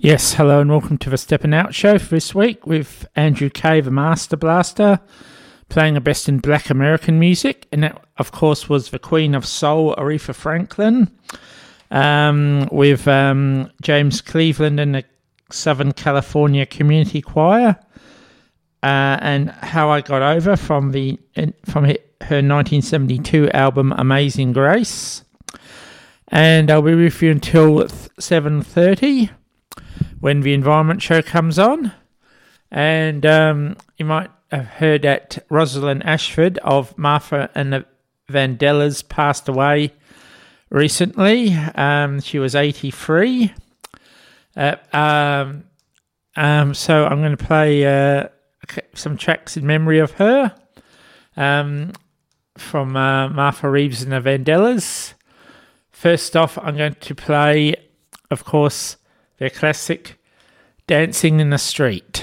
Yes, hello and welcome to the Steppin' Out show for this week with Andrew Kay, the Master Blaster, playing the best in black American music. And that, of course, was the Queen of Soul, Aretha Franklin, with James Cleveland and the Southern California Community Choir, and How I Got Over from her 1972 album Amazing Grace. And I'll be with you until 7:30. When the Environment Show comes on. And you might have heard that Rosalind Ashford of Martha and the Vandellas passed away recently. She was 83. So I'm going to play some tracks in memory of her from Martha Reeves and the Vandellas. First off, I'm going to play, of course, their classic Dancing in the Street.